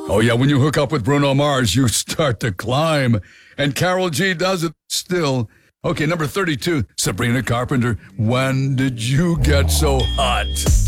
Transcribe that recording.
Oh, yeah, when you hook up with Bruno Mars, you start to climb. And Carol G does it still. Okay, number 32, Sabrina Carpenter. When did you get so hot?